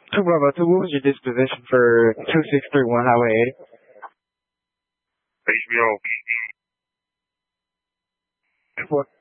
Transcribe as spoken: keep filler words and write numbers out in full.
two Bravo two, what was your disposition for two six three one Highway eighty? H B O. What?